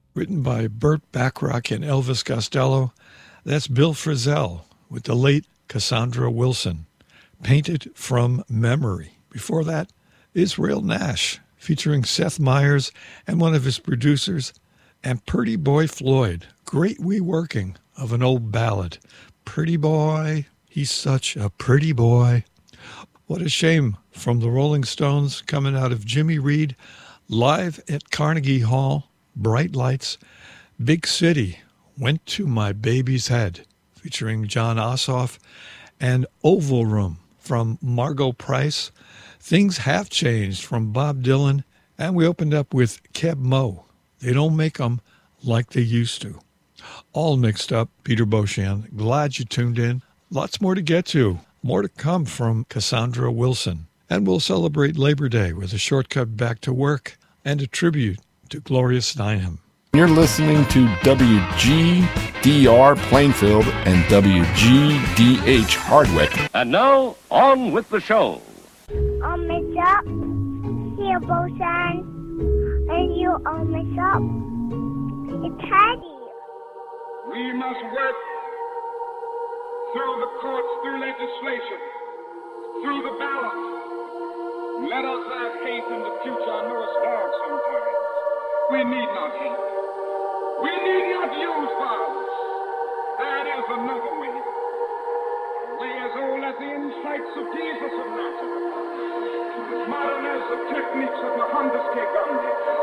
written by Burt Bacharach and Elvis Costello. That's Bill Frisell with the late Cassandra Wilson, Painted from Memory. Before that, Israel Nash, featuring Seth Meyers and one of his producers, and Pretty Boy Floyd, great reworking of an old ballad. Pretty boy, he's such a pretty boy. What a shame, from the Rolling Stones, coming out of Jimmy Reed, live at Carnegie Hall, Bright Lights, Big City, Went to My Baby's Head, featuring John Ossoff, and Oval Room from Margot Price. Things Have Changed from Bob Dylan, and we opened up with Keb Mo. They don't make 'em like they used to. All mixed up, Peter Beauchamp. Glad you tuned in. Lots more to get to. More to come from Cassandra Wilson. And we'll celebrate Labor Day with a shortcut back to work and a tribute to Gloria Steinem. You're listening to WGDR Plainfield and WGDH Hardwick. And now, on with the show. Mess up, here, Bosan, and you mess up. It's Hattie. We must work through the courts, through legislation, through the ballot. Let us have faith in the future. I know it's hard sometimes. We need not hate. We need not use violence. That is another way. A way as old as the insights of Jesus of Nazareth. As modern as the techniques of Mohammed Gandhi.